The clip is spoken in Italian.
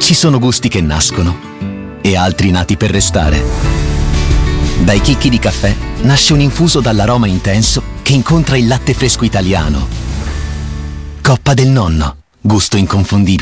Ci sono gusti che nascono e altri nati per restare. Dai chicchi di caffè nasce un infuso dall'aroma intenso che incontra il latte fresco italiano. Coppa del Nonno, gusto inconfondibile.